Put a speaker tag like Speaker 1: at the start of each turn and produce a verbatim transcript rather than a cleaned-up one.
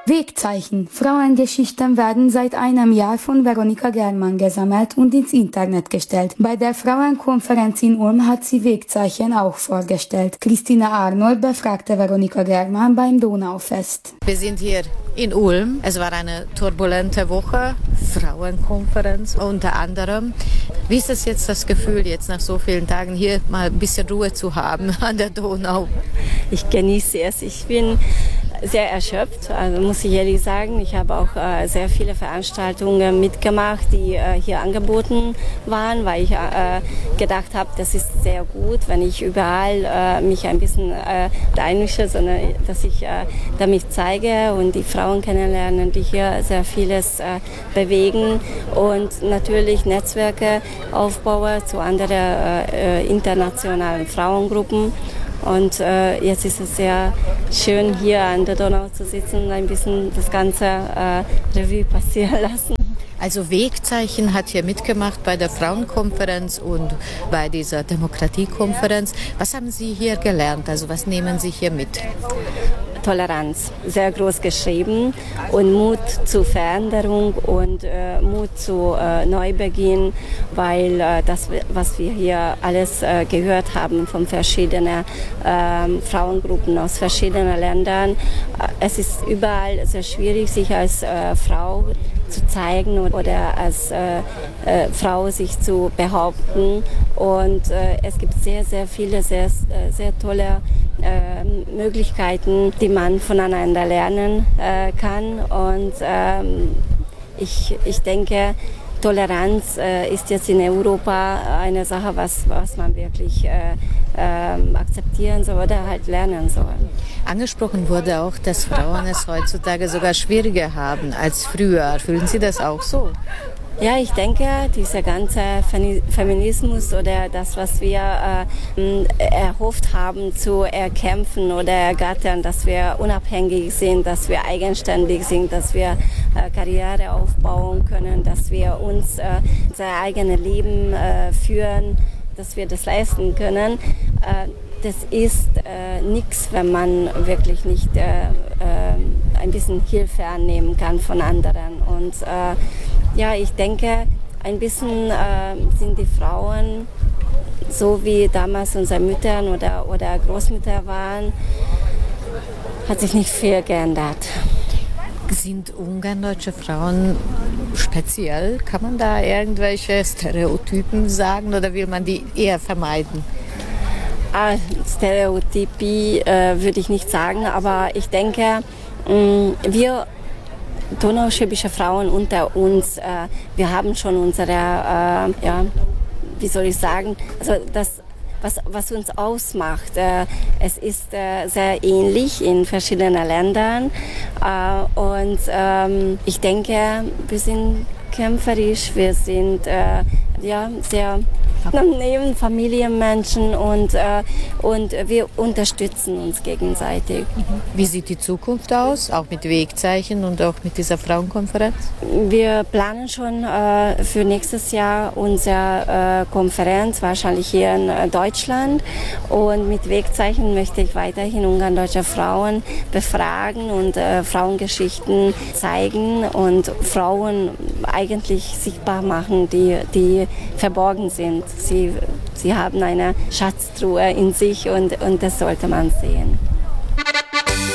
Speaker 1: Wegzeichen. Frauengeschichten werden seit einem Jahr von Veronika Germann gesammelt und ins Internet gestellt. Bei der Frauenkonferenz in Ulm hat sie Wegzeichen auch vorgestellt. Christina Arnold befragte Veronika Germann beim Donaufest.
Speaker 2: Wir sind hier in Ulm. Es war eine turbulente Woche, Frauenkonferenz unter anderem. Wie ist es jetzt das Gefühl, jetzt nach so vielen Tagen hier mal ein bisschen Ruhe zu haben an der Donau?
Speaker 3: Ich genieße es. Ich bin sehr erschöpft, also muss ich ehrlich sagen. Ich habe auch äh, sehr viele Veranstaltungen mitgemacht, die äh, hier angeboten waren, weil ich äh, gedacht habe, das ist sehr gut, wenn ich überall äh, mich ein bisschen äh, einmische, sondern dass ich äh, damit zeige und die Frauen kennenlernen, die hier sehr vieles äh, bewegen und natürlich Netzwerke aufbaue zu anderen äh, internationalen Frauengruppen. Und äh, jetzt ist es sehr schön, hier an der Donau zu sitzen und ein bisschen das ganze äh, Revue passieren lassen.
Speaker 2: Also Wegzeichen hat hier mitgemacht bei der Frauenkonferenz und bei dieser Demokratiekonferenz. Was haben Sie hier gelernt? Also was nehmen Sie hier mit?
Speaker 3: Toleranz, sehr groß geschrieben, und Mut zur Veränderung und äh, Mut zu äh, Neubeginn, weil äh, das, was wir hier alles äh, gehört haben von verschiedenen äh, Frauengruppen aus verschiedenen Ländern, äh, es ist überall sehr schwierig, sich als äh, Frau zu zeigen oder als äh, äh, Frau sich zu behaupten, und äh, es gibt sehr, sehr viele sehr, sehr tolle äh, Möglichkeiten, die man voneinander lernen äh, kann, und ähm, ich, ich denke, Toleranz äh, ist jetzt in Europa eine Sache, was, was man wirklich äh, äh, akzeptieren soll oder halt lernen soll.
Speaker 2: Angesprochen wurde auch, dass Frauen es heutzutage sogar schwieriger haben als früher. Fühlen Sie das auch so?
Speaker 3: Ja, ich denke, dieser ganze Feminismus oder das, was wir äh, erhofft haben zu erkämpfen oder ergattern, dass wir unabhängig sind, dass wir eigenständig sind, dass wir äh, Karriere aufbauen können, dass wir uns äh, unser eigenes Leben äh, führen, dass wir das leisten können. Äh, das ist äh, nichts, wenn man wirklich nicht äh, äh, ein bisschen Hilfe annehmen kann von anderen. Und äh, ja, ich denke, ein bisschen äh, sind die Frauen, so wie damals unsere Mütter oder, oder Großmütter waren, hat sich nicht viel geändert.
Speaker 2: Sind ungarndeutsche Frauen speziell? Kann man da irgendwelche Stereotypen sagen oder will man die eher vermeiden?
Speaker 3: Ah, Stereotypie äh, würde ich nicht sagen, aber ich denke, mh, wir donauschwäbische Frauen unter uns, äh, wir haben schon unsere, äh, ja, wie soll ich sagen, also das, was, was uns ausmacht. Äh, es ist äh, sehr ähnlich in verschiedenen Ländern, äh, und ähm, ich denke, wir sind kämpferisch, wir sind äh, ja, sehr neben Familienmenschen, und, äh, und wir unterstützen uns gegenseitig.
Speaker 2: Wie sieht die Zukunft aus, auch mit Wegzeichen und auch mit dieser Frauenkonferenz?
Speaker 3: Wir planen schon äh, für nächstes Jahr unsere äh, Konferenz, wahrscheinlich hier in äh, Deutschland, und mit Wegzeichen möchte ich weiterhin ungarndeutsche Frauen befragen und äh, Frauengeschichten zeigen und Frauen eigentlich sichtbar machen, die, die verborgen sind. Sie, sie haben eine Schatztruhe in sich, und, und das sollte man sehen.